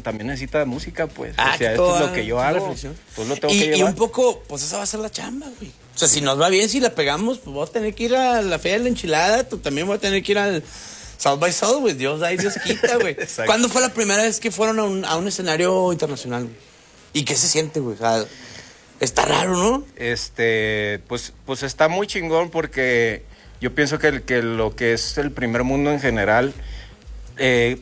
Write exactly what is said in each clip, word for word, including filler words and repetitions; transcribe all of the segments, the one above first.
también necesita música, pues. Ah, o sea, esto es lo que yo hago. Pues lo tengo y, que llevar. Y un poco, pues esa va a ser la chamba, güey. O sea, si nos va bien, si la pegamos, pues voy a tener que ir a la Feria de la Enchilada, tú también voy a tener que ir al South by South, güey. Dios da y Dios quita, güey. ¿Cuándo fue la primera vez que fueron a un, a un escenario internacional, güey? ¿Y qué se siente, güey? O sea, está raro, ¿no? Este, pues, pues está muy chingón porque yo pienso que, que lo que es el primer mundo en general, eh,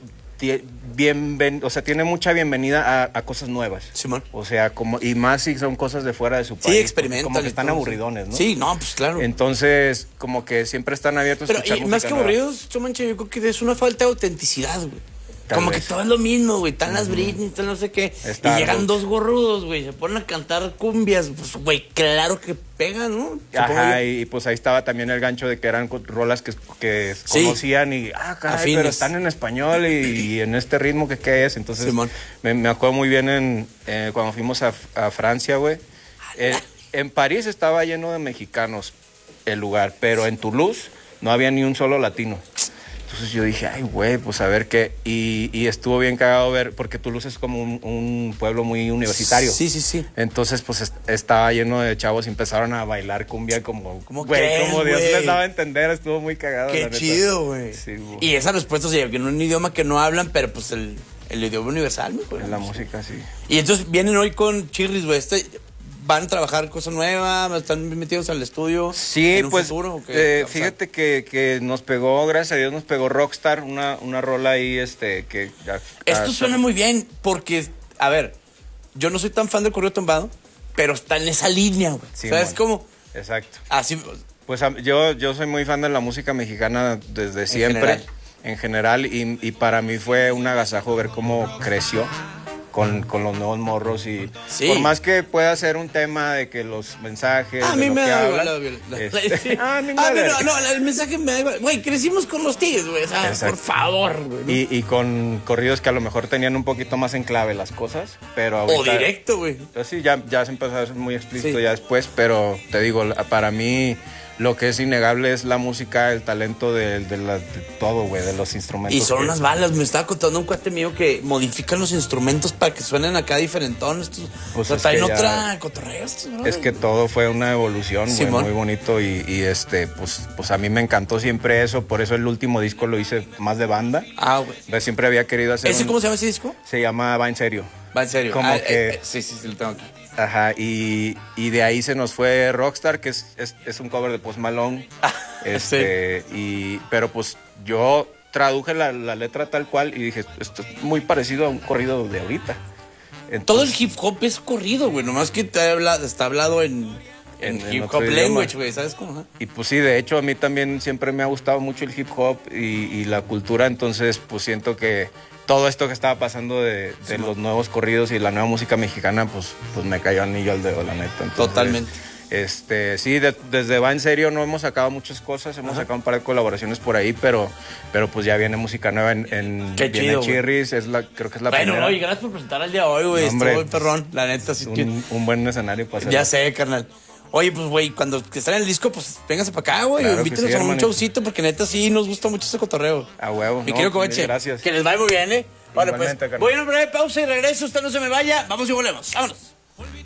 bien, bien, o sea, tiene mucha bienvenida a, a cosas nuevas. Simón. O sea, como, y más si son cosas de fuera de su país. Sí, experimentan. Como que están aburridones, ¿no? Sí, no, pues claro. Entonces, como que siempre están abiertos Pero, a escuchar y música más que nueva. aburridos, Chomancha, yo creo que es una falta de autenticidad, güey. Tal Como vez. que todo es lo mismo, güey. Están las Britney, están no sé qué. Está y llegan algo. dos gorrudos, güey. Se ponen a cantar cumbias. Pues, güey, claro que pegan, ¿no? Ajá, y, y pues ahí estaba también el gancho de que eran co- rolas que, que Sí. conocían y, ah, caray, Afines. pero están en español y, y en este ritmo que qué es. Entonces, Simón. me, me acuerdo muy bien en, eh, cuando fuimos a, a Francia, güey. Eh, en París estaba lleno de mexicanos el lugar, pero en Toulouse no había ni un solo latino. Entonces yo dije, ay, güey, pues a ver qué. Y, y estuvo bien cagado ver, porque Toulouse es como un, un pueblo muy universitario. Sí, sí, sí. Entonces, pues est- estaba lleno de chavos y empezaron a bailar cumbia como, ¿Cómo güey, crees, como Dios güey? les daba a entender. Estuvo muy cagado. Qué la neta. chido, güey. Sí, güey. Y esa respuesta se lleva en un idioma que no hablan, pero pues el, el idioma universal, güey. En la música, sí. Y entonces vienen hoy con Chirris, güey. Este, ¿van a trabajar cosa nueva? ¿Están metidos al estudio? Sí, en un pues, futuro, o qué? eh, O sea, fíjate que, que nos pegó, gracias a Dios, nos pegó Rockstar, una, una rola ahí, este, que... ya- Esto ah, suena muy bien porque, a ver, yo no soy tan fan del corrido tumbado, pero está en esa línea, güey. Sí, ¿Sabes mon. cómo? Exacto. Así, Pues a- yo, yo soy muy fan de la música mexicana desde siempre, general. en general, y, y para mí fue un agasajo ver cómo creció con, con los nuevos morros. Y Sí. por más que pueda ser un tema de que los mensajes, a de mí lo me que da hablan, igual. la- la- este, sí. a mí me A mí da- no, no, el mensaje me da igual. Güey, crecimos con los tigres, güey. O sea, Exacto. por favor, güey. ¿no? y, y con corridos que a lo mejor tenían un poquito más en clave las cosas, pero ahorita... O directo, güey. Pues sí, ya, ya se empezó a ser muy explícito Sí. ya después, pero te digo, la- para mí lo que es innegable es la música, el talento de, de, la- de todo, güey, de los instrumentos. Y son que- unas balas. Me estaba contando un cuate mío que modifican los instrumentos para que suenen acá diferentones. Estos, Pues o sea, es traen que ya- otra cotorreo estos, bro. Es que todo fue una evolución, güey, Simón. muy bonito y, y, este, pues, pues a mí me encantó siempre eso, por eso el último disco lo hice más de banda. Ah, güey. Pues siempre había querido hacer ¿Ese un- cómo se llama ese disco? Se llama Va en serio. Va en serio. Como Ah, que- eh, eh, sí, sí, sí, lo tengo aquí. Ajá, y, y de ahí se nos fue Rockstar, que es, es, es un cover de Post Malone. este, y, pero pues yo traduje la, la letra tal cual y dije, esto es muy parecido a un corrido de ahorita. Entonces, Todo el hip hop es corrido, güey. Nomás que te habla, está hablado en, en, En- en hip otro hop idioma. language, güey. ¿Sabes cómo? Y pues sí, de hecho a mí también siempre me ha gustado mucho el hip hop y, y la cultura, entonces pues siento que todo esto que estaba pasando de, de los nuevos corridos y la nueva música mexicana, pues, pues me cayó anillo al dedo, la neta. Entonces, Totalmente. Este, sí, de- desde Va en serio no hemos sacado muchas cosas, hemos sacado un par de colaboraciones por ahí, pero, pero pues ya viene música nueva en, en Qué viene chido, güey. Chirris, es la, creo que es la Bueno, primera. oye, gracias por presentar el día de hoy, güey. No, hombre, Estuvo perrón, la neta. Sí que- un, un buen escenario para hacer. ya sé, carnal. Oye, pues, güey, cuando estén en el disco, pues, vénganse para acá, güey. Claro que Invítenos sí, a un hermanito. showcito, porque neta sí nos gusta mucho ese cotorreo. A huevo, Mi no, querido mil Covache, gracias. que les vaya muy bien, ¿eh? Vale, pues, Igualmente, carnal. voy a una breve pausa y regreso. Usted no se me vaya. Vamos y volvemos. Vámonos.